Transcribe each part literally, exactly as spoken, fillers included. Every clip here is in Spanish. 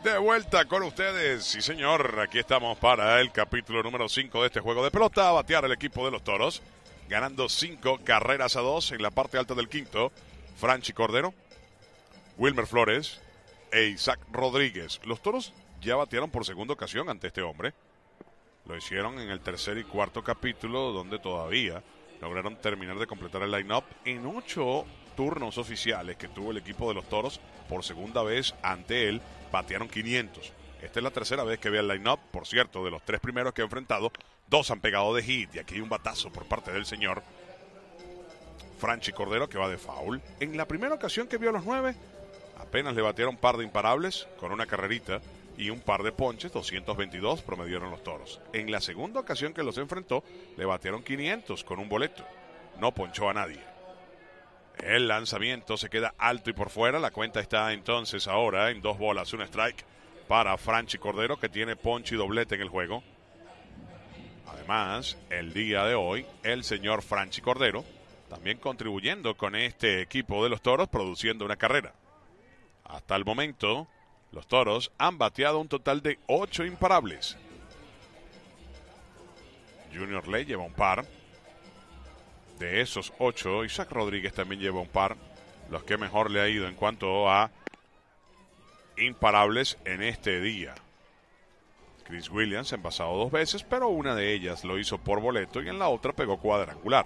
De vuelta con ustedes, sí señor, aquí estamos para el capítulo número cinco de este juego de pelota. A batear el equipo de los Toros, ganando cinco carreras a dos en la parte alta del quinto. Franchi Cordero, Wilmer Flores e Isaac Rodríguez. Los Toros ya batearon por segunda ocasión ante este hombre. Lo hicieron en el tercer y cuarto capítulo, donde todavía lograron terminar de completar el line-up en ocho turnos oficiales que tuvo el equipo de los Toros. Por segunda vez ante él batearon quinientos. Esta es la tercera vez que ve el line-up. Por cierto, de los tres primeros que ha enfrentado, dos han pegado de hit. Y aquí hay un batazo por parte del señor Franchi Cordero que va de foul. En la primera ocasión que vio a los nueve, apenas le batearon un par de imparables con una carrerita y un par de ponches. Doscientos veintidós promedieron los Toros. En la segunda ocasión que los enfrentó, le batearon quinientos con un boleto. No ponchó a nadie. El lanzamiento se queda alto y por fuera. La cuenta está entonces ahora en dos bolas, un strike para Franchi Cordero, que tiene ponche y doblete en el juego. Además, el día de hoy, el señor Franchi Cordero también contribuyendo con este equipo de los Toros, produciendo una carrera. Hasta el momento, los Toros han bateado un total de ocho imparables. Junior Ley lleva un par. De esos ocho, Isaac Rodríguez también lleva un par. Los que mejor le ha ido en cuanto a imparables en este día. Chris Williams ha envasado dos veces, pero una de ellas lo hizo por boleto y en la otra pegó cuadrangular.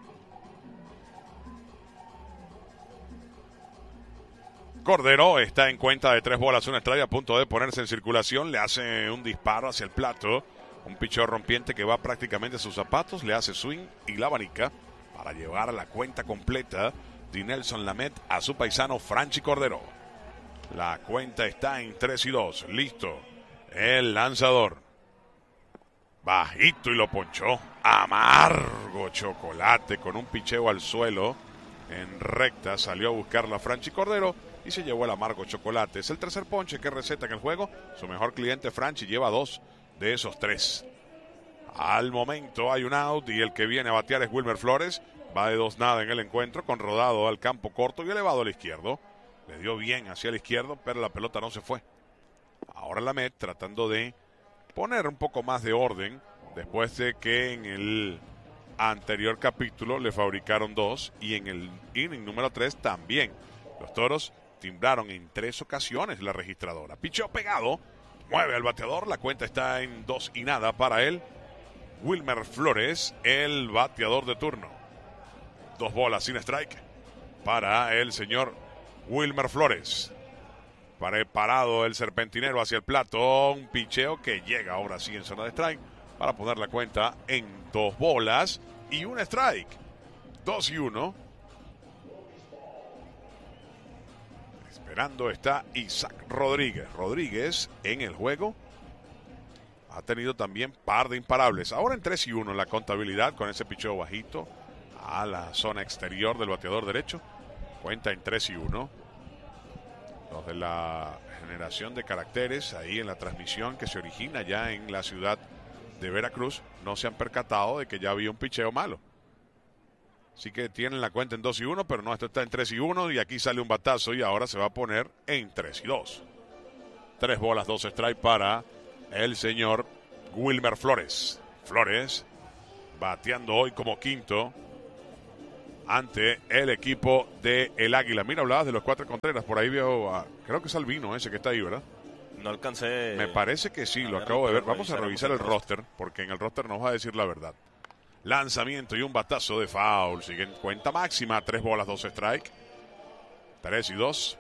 Cordero está en cuenta de tres bolas, una strike, a punto de ponerse en circulación. Le hace un disparo hacia el plato. Un picheo rompiente que va prácticamente a sus zapatos. Le hace swing y la abanica para llevar a la cuenta completa de Nelson Lamet a su paisano Franchi Cordero. La cuenta está en tres y dos. Listo. El lanzador. Bajito y lo ponchó. Amargo chocolate con un picheo al suelo. En recta salió a buscarla a Franchi Cordero y se llevó el amargo chocolate. Es el tercer ponche que receta en el juego. Su mejor cliente Franchi lleva dos de esos tres. Al momento hay un out y el que viene a batear es Wilmer Flores. Va de dos nada en el encuentro, con rodado al campo corto y elevado al izquierdo. Le dio bien hacia el izquierdo, pero la pelota no se fue. Ahora Lamet tratando de poner un poco más de orden después de que en el anterior capítulo le fabricaron dos y en el inning número tres también. Los Toros timbraron en tres ocasiones la registradora. Picheo pegado, mueve al bateador, la cuenta está en dos y nada para él. Wilmer Flores, el bateador de turno. Dos bolas sin strike para el señor Wilmer Flores. Preparado el serpentinero hacia el plato. Un picheo que llega ahora sí en zona de strike para poner la cuenta en dos bolas y un strike. Dos y uno. Esperando está Isaac Rodríguez. Rodríguez en el juego ha tenido también par de imparables. Ahora en tres y uno la contabilidad con ese picheo bajito a la zona exterior del bateador derecho. Cuenta en tres y uno. Los de la generación de caracteres ahí en la transmisión que se origina ya en la ciudad de Veracruz no se han percatado de que ya había un picheo malo. Así que tienen la cuenta en dos y uno, pero no, esto está en tres y uno y aquí sale un batazo y ahora se va a poner en tres y dos. Tres bolas, dos strike para el señor Wilmer Flores. Flores bateando hoy como quinto ante el equipo de el Águila. Mira, hablabas de los Cuatro Contreras, por ahí veo a, creo que es Albino ese que está ahí, ¿verdad? No alcancé. Me parece que sí, lo acabo de ver. Vamos a revisar el roster, porque en el roster nos va a decir la verdad. Lanzamiento y un batazo de foul. Sigue en cuenta máxima, tres bolas, dos strike. Tres y dos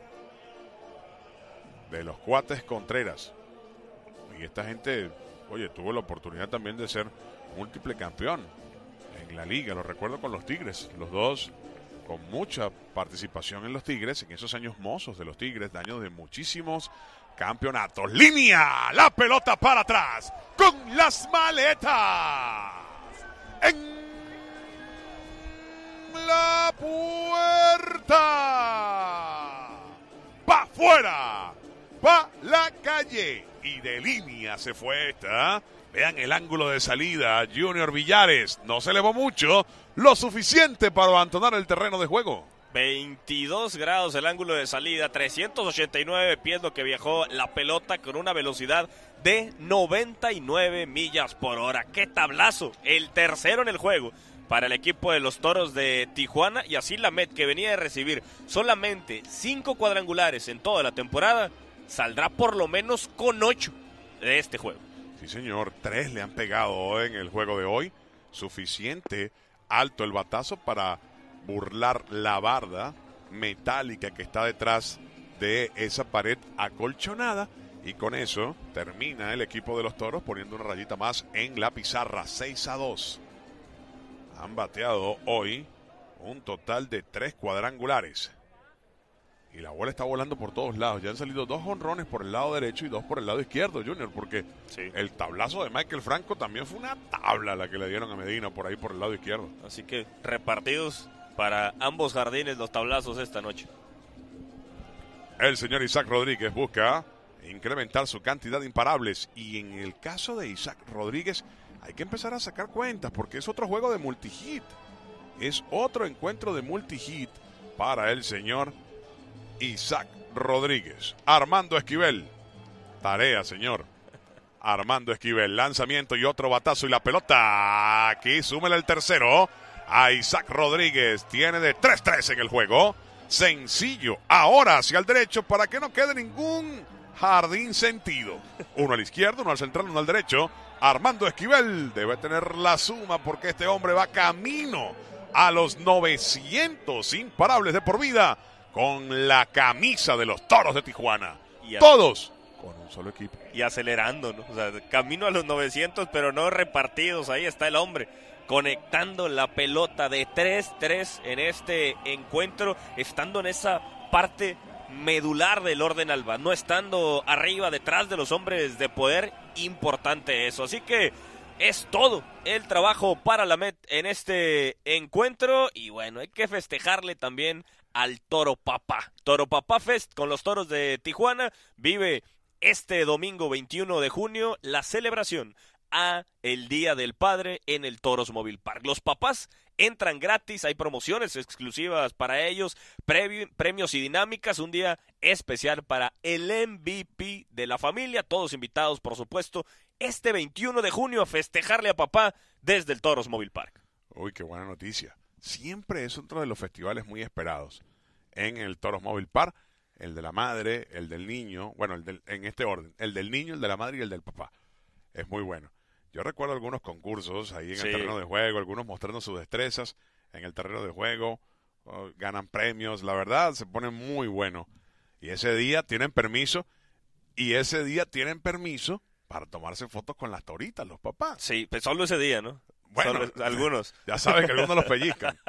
de los Cuates Contreras. Y esta gente, oye, tuvo la oportunidad también de ser múltiple campeón en la liga. Lo recuerdo con los Tigres, los dos con mucha participación en los Tigres, en esos años mozos de los Tigres, de años de muchísimos campeonatos. Línea, la pelota para atrás, con las maletas en la puerta, va afuera, va la calle y de línea se fue esta. Vean el ángulo de salida, Junior Villares, no se elevó mucho, lo suficiente para abandonar el terreno de juego. veintidós grados el ángulo de salida, trescientos ochenta y nueve pies lo que viajó la pelota con una velocidad de noventa y nueve millas por hora. ¡Qué tablazo! El tercero en el juego para el equipo de los Toros de Tijuana, y así la Met, que venía de recibir solamente cinco cuadrangulares en toda la temporada, saldrá por lo menos con ocho de este juego. Sí, señor, tres le han pegado en el juego de hoy, suficiente alto el batazo para burlar la barda metálica que está detrás de esa pared acolchonada, y con eso termina el equipo de los Toros poniendo una rayita más en la pizarra. Seis a dos. Han bateado hoy un total de tres cuadrangulares. Y la bola está volando por todos lados. Ya han salido dos jonrones por el lado derecho y dos por el lado izquierdo, Junior, porque sí, el tablazo de Michael Franco también fue una tabla la que le dieron a Medina por ahí por el lado izquierdo. Así que repartidos para ambos jardines los tablazos esta noche. El señor Isaac Rodríguez busca incrementar su cantidad de imparables, y en el caso de Isaac Rodríguez hay que empezar a sacar cuentas porque es otro juego de multihit. Es otro encuentro de multihit para el señor Isaac Rodríguez. Armando Esquivel. Tarea, señor. Armando Esquivel. Lanzamiento y otro batazo y la pelota. Aquí súmele el tercero a Isaac Rodríguez. Tiene de tres tres en el juego. Sencillo. Ahora hacia el derecho para que no quede ningún jardín sentido. Uno al izquierdo, uno al central, uno al derecho. Armando Esquivel debe tener la suma porque este hombre va camino a los novecientos imparables de por vida con la camisa de los Toros de Tijuana. A... Todos con un solo equipo. Y acelerando, ¿no? O sea, camino a los novecientos, pero no repartidos. Ahí está el hombre conectando la pelota de tres tres en este encuentro, estando en esa parte medular del orden alba, no estando arriba, detrás de los hombres de poder. Importante eso. Así que es todo el trabajo para la Met en este encuentro, y bueno, hay que festejarle también al Toro Papá. Toro Papá Fest con los Toros de Tijuana vive este domingo veintiuno de junio la celebración a el Día del Padre en el Toros Mobile Park. Los papás entran gratis, hay promociones exclusivas para ellos, previ- premios y dinámicas, un día especial para el M V P de la familia, todos invitados por supuesto, este veintiuno de junio a festejarle a papá desde el Toros Mobile Park. Uy, qué buena noticia. Siempre es otro de los festivales muy esperados en el Toros Mobile Park, el de la madre, el del niño, bueno, el del, en este orden, el del niño, el de la madre y el del papá. Es muy bueno. Yo recuerdo algunos concursos ahí en sí. el terreno de juego, algunos mostrando sus destrezas en el terreno de juego, oh, ganan premios, la verdad se pone muy bueno. Y ese día tienen permiso, y ese día tienen permiso para tomarse fotos con las toritas, los papás. Sí, pues solo ese día, ¿no? Bueno, solo, algunos. Ya saben que algunos los pellizcan.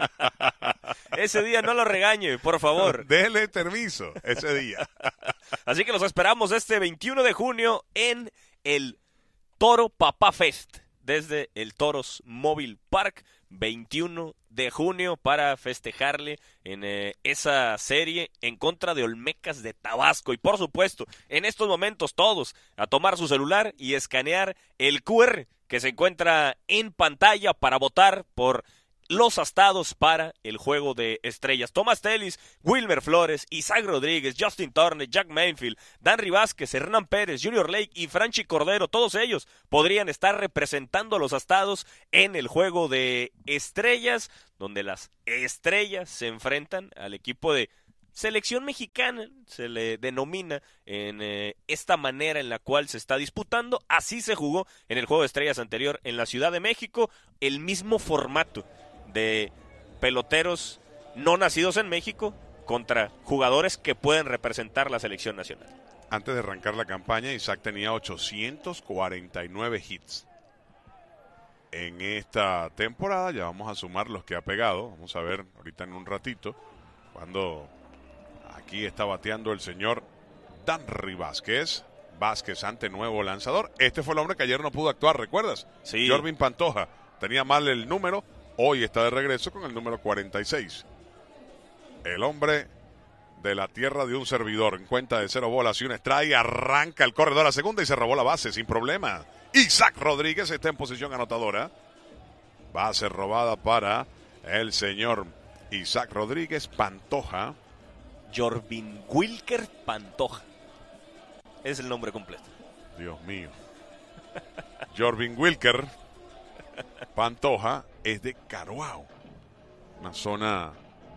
Ese día no lo regañe, por favor. Déle permiso ese día. Así que los esperamos este veintiuno de junio en el Toro Papá Fest, desde el Toros Mobile Park, veintiuno de junio, para festejarle en eh, esa serie en contra de Olmecas de Tabasco. Y por supuesto, en estos momentos todos a tomar su celular y escanear el Q R que se encuentra en pantalla para votar por los astados para el Juego de Estrellas. Tomás Telis, Wilmer Flores, Isaac Rodríguez, Justin Turner, Jack Mainfield, Danry Vázquez, Hernán Pérez, Junior Lake y Franchi Cordero, todos ellos podrían estar representando a los astados en el Juego de Estrellas, donde las estrellas se enfrentan al equipo de selección mexicana, se le denomina en eh, esta manera en la cual se está disputando. Así se jugó en el Juego de Estrellas anterior en la Ciudad de México, el mismo formato de peloteros no nacidos en México contra jugadores que pueden representar la selección nacional. Antes de arrancar la campaña, Isaac tenía ochocientos cuarenta y nueve hits. En esta temporada ya vamos a sumar los que ha pegado. Vamos a ver ahorita en un ratito cuando aquí está bateando el señor Danry Vázquez. Vázquez ante nuevo lanzador. Este fue el hombre que ayer no pudo actuar, ¿recuerdas? Sí. Jorvin Pantoja tenía mal el número. Hoy está de regreso con el número cuarenta y seis. El hombre de la tierra de un servidor en cuenta de cero bolas y un strike. Arranca el corredor a segunda y se robó la base sin problema. Isaac Rodríguez está en posición anotadora. Base robada para el señor Isaac Rodríguez Pantoja. Jorvin Wilker Pantoja. Es el nombre completo. Dios mío. Jorvin Wilker Pantoja es de Caruao, una zona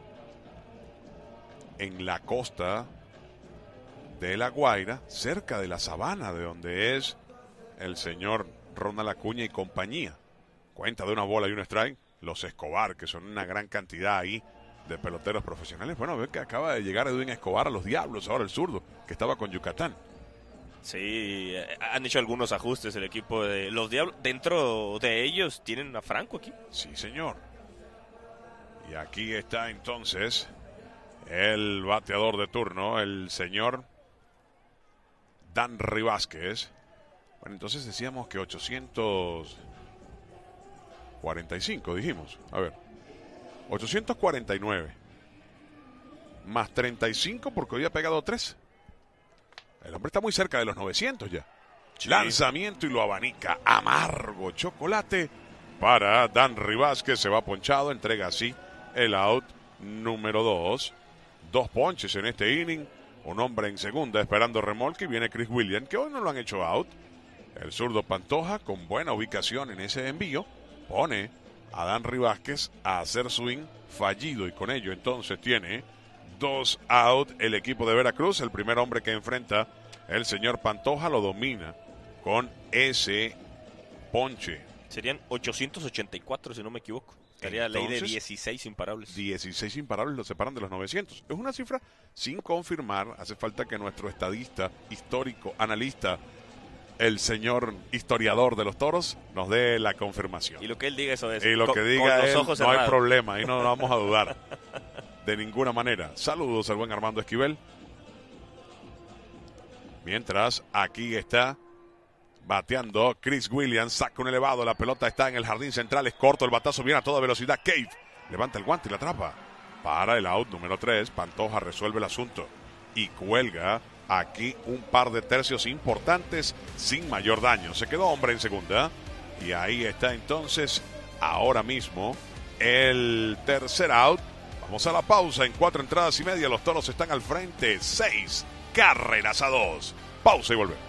en la costa de La Guaira, cerca de la sabana, de donde es el señor Ronald Acuña y compañía. Cuenta de una bola y un strike. Los Escobar, que son una gran cantidad ahí de peloteros profesionales. Bueno, ve que acaba de llegar Edwin Escobar a los Diablos, ahora el zurdo, que estaba con Yucatán. Sí, han hecho algunos ajustes el equipo de los Diablos. Dentro de ellos tienen a Franco aquí. Sí, señor. Y aquí está entonces el bateador de turno, el señor Danry Vázquez. Bueno, entonces decíamos que ochocientos cuarenta y cinco, dijimos. A ver, ochocientos cuarenta y nueve. Más treinta y cinco porque hoy ha pegado tres. El hombre está muy cerca de los novecientos ya. Sí. Lanzamiento y lo abanica. Amargo chocolate para Danry Vázquez. Se va ponchado, entrega así el out número dos. Dos ponches en este inning. Un hombre en segunda esperando remolque. Y viene Chris Williams, que hoy no lo han hecho out. El zurdo Pantoja, con buena ubicación en ese envío, pone a Danry Vázquez a hacer swing fallido. Y con ello entonces tiene dos out el equipo de Veracruz. El primer hombre que enfrenta el señor Pantoja lo domina con ese ponche. Serían ochocientos ochenta y cuatro, si no me equivoco. Estaría la ley de dieciséis imparables. dieciséis imparables lo separan de los novecientos. Es una cifra sin confirmar. Hace falta que nuestro estadista, histórico, analista, el señor historiador de los toros, nos dé la confirmación. Y lo que él diga eso es. Y lo con, que diga con él, los ojos no cerrados. hay problema. Ahí no lo vamos a dudar. De ninguna manera. Saludos al buen Armando Esquivel. Mientras aquí está bateando Chris Williams, saca un elevado, la pelota está en el jardín central, es corto, el batazo viene a toda velocidad. Cave levanta el guante y la atrapa para el out número tres. Pantoja resuelve el asunto y cuelga aquí un par de tercios importantes sin mayor daño. Se quedó hombre en segunda y ahí está entonces ahora mismo el tercer out. Vamos a la pausa. En cuatro entradas y media los toros están al frente, seis carreras a dos. Pausa y volvemos.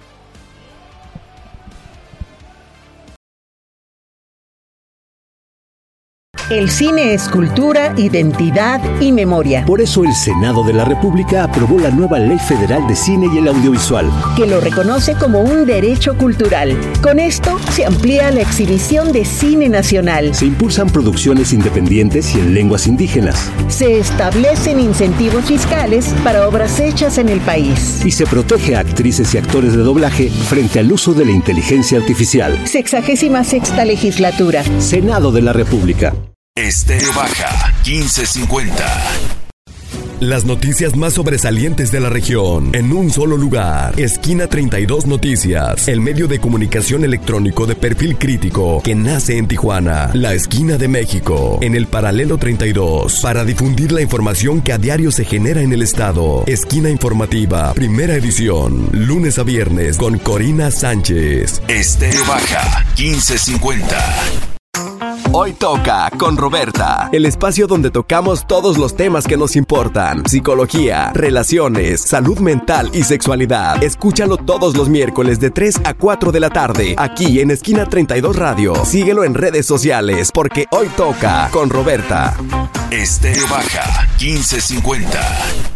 El cine es cultura, identidad y memoria. Por eso el Senado de la República aprobó la nueva Ley Federal de Cine y el Audiovisual, que lo reconoce como un derecho cultural. Con esto se amplía la exhibición de cine nacional. Se impulsan producciones independientes y en lenguas indígenas. Se establecen incentivos fiscales para obras hechas en el país. Y se protege a actrices y actores de doblaje frente al uso de la inteligencia artificial. Sexagésima sexta legislatura. Senado de la República. Estéreo Baja, quince cincuenta. Las noticias más sobresalientes de la región en un solo lugar. Esquina treinta y dos Noticias, el medio de comunicación electrónico de perfil crítico que nace en Tijuana, la esquina de México, en el paralelo treinta y dos, para difundir la información que a diario se genera en el estado. Esquina informativa, primera edición, lunes a viernes con Corina Sánchez. Estéreo Baja, quince cincuenta. Hoy toca con Roberta. El espacio donde tocamos todos los temas que nos importan. Psicología, relaciones, salud mental y sexualidad. Escúchalo todos los miércoles de tres a cuatro de la tarde, aquí en Esquina treinta y dos Radio. Síguelo en redes sociales, porque hoy toca con Roberta. Estéreo Baja, quince cincuenta.